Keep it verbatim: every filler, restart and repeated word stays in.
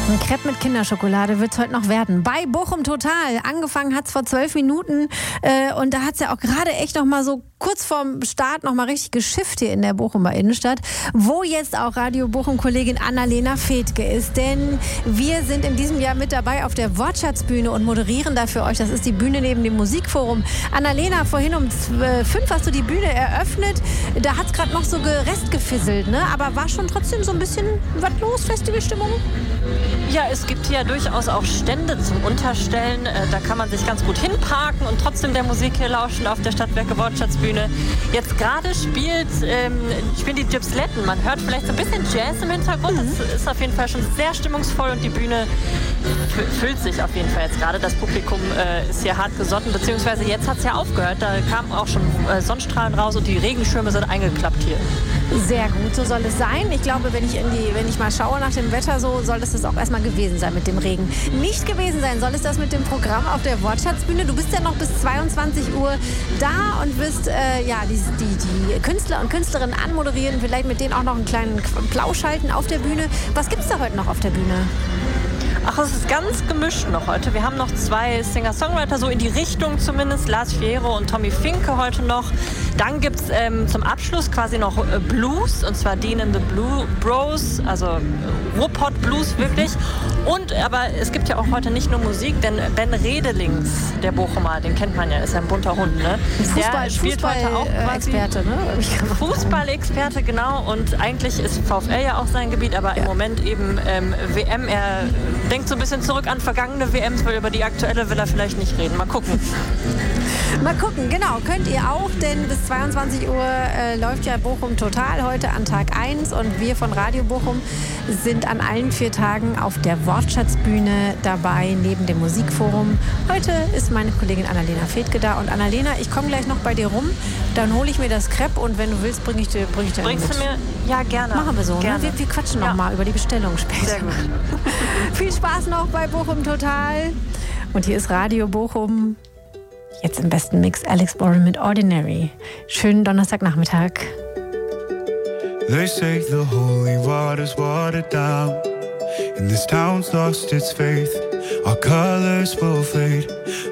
Ein Crepe mit Kinderschokolade wird es heute noch werden. Bei Bochum Total. Angefangen hat es vor zwölf Minuten. Äh, und da hat es ja auch gerade echt noch mal so kurz vorm Start noch mal richtig geschifft hier in der Bochumer Innenstadt. Wo jetzt auch Radio Bochum-Kollegin Annalena Fethke ist. Denn wir sind in diesem Jahr mit dabei auf der Wortschatzbühne und moderieren da für euch. Das ist die Bühne neben dem Musikforum. Annalena, vorhin um fünf hast du die Bühne eröffnet. Da hat es gerade noch so gerestgefisselt, ne? Aber war schon trotzdem so ein bisschen was los, Festivalstimmung? Ja, es gibt hier durchaus auch Stände zum Unterstellen. Da kann man sich ganz gut hinparken und trotzdem der Musik hier lauschen auf der Stadtwerke Wortschatzbühne. Jetzt gerade spielt, ähm, spielen die Gypsletten. Man hört vielleicht so ein bisschen Jazz im Hintergrund. Mhm. Das ist auf jeden Fall schon sehr stimmungsvoll und die Bühne füllt sich auf jeden Fall jetzt gerade. Das Publikum äh, ist hier hart gesotten, beziehungsweise jetzt hat es ja aufgehört. Da kamen auch schon äh, Sonnenstrahlen raus und die Regenschirme sind eingeklappt hier. Sehr gut, so soll es sein. Ich glaube, wenn ich, in die, wenn ich mal schaue nach dem Wetter, so soll es das auch erstmal gewesen sein mit dem Regen. Nicht gewesen sein soll es das mit dem Programm auf der Wortschatzbühne. Du bist ja noch bis zweiundzwanzig Uhr da und wirst äh, ja, die, die, die Künstler und Künstlerinnen anmoderieren, vielleicht mit denen auch noch einen kleinen Plausch halten auf der Bühne. Was gibt es da heute noch auf der Bühne? Ach, es ist ganz gemischt noch heute. Wir haben noch zwei Singer-Songwriter, so in die Richtung zumindest, Lars Fierro und Tommy Finke heute noch. Dann gibt es ähm, zum Abschluss quasi noch äh, Blues, und zwar Dean and the Blue Bros, also äh, Ruhrpott-Blues wirklich. Und aber es gibt ja auch heute nicht nur Musik, denn Ben Redelings, der Bochumer, den kennt man ja, ist ja ein bunter Hund, ne? Fußball, der spielt Fußball, heute auch quasi Experte, ne? Fußball-Experte, genau. Und eigentlich ist VfL ja auch sein Gebiet, aber ja. Im Moment eben ähm, W M. Er denkt so ein bisschen zurück an vergangene W Ms, weil über die aktuelle will er vielleicht nicht reden. Mal gucken. Mal gucken, genau. Könnt ihr auch, denn bis zweiundzwanzig Uhr äh, läuft ja Bochum Total heute an Tag eins und wir von Radio Bochum sind an allen vier Tagen auf der Wortschatzbühne dabei, neben dem Musikforum. Heute ist meine Kollegin Annalena Fethke da und Annalena, ich komme gleich noch bei dir rum, dann hole ich mir das Crepe und wenn du willst, bringe ich dir, bring ich dir Bringst mit. du mir? Ja, gerne. Machen wir so, gerne. ne? Wir, wir quatschen ja. noch mal über die Bestellung später. Sehr gut. Viel Spaß noch bei Bochum Total. Und hier ist Radio Bochum. Jetzt im besten Mix Alex Warren mit Ordinary. Schönen Donnerstagnachmittag. They say the holy water's watered down, and this town's lost its faith. Our colors will fade.